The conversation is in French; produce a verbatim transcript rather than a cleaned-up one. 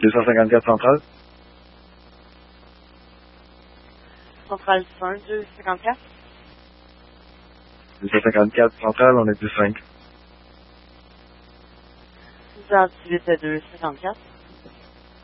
deux cent cinquante-quatre centrale. Centrale un, deux cent cinquante-quatre. deux cent cinquante-quatre centrale, on est plus cinq. zéro dix-huit deux cent cinquante-quatre.